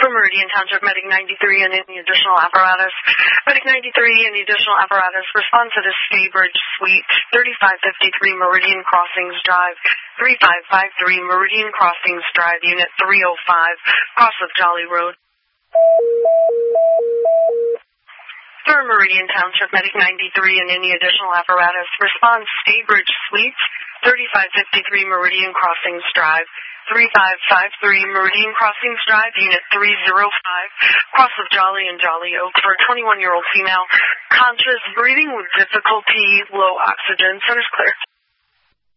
For Meridian Township Medic 93 and any additional apparatus. Medic 93 and the additional apparatus respond to the Staybridge Suite, 3553 Meridian Crossings Drive, 3553 Meridian Crossings Drive, Unit 305, cross of Jolly Road. For Meridian Township Medic 93 and any additional apparatus, respond Staybridge Suites, 3553 Meridian Crossings Drive, 3553 Meridian Crossings Drive, Unit 305, cross of Jolly and Jolly Oak for a 21-year-old female, conscious, breathing with difficulty, low oxygen, center's clear.